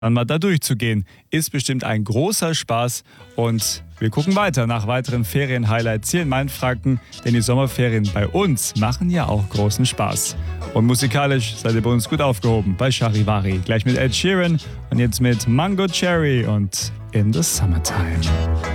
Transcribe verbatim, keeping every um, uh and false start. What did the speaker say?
dann mal da durchzugehen. Ist bestimmt ein großer Spaß und wir gucken weiter nach weiteren Ferien-Highlights hier in Mainfranken, denn die Sommerferien bei uns machen ja auch großen Spaß. Und musikalisch seid ihr bei uns gut aufgehoben bei Charivari. Gleich mit Ed Sheeran und jetzt mit Mango Cherry und In the Summertime.